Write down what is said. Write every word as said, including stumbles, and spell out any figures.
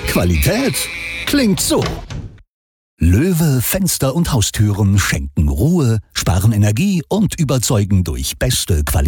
Qualität klingt so. Löwe Fenster und Haustüren schenken Ruhe, sparen Energie und überzeugen durch beste Qualität.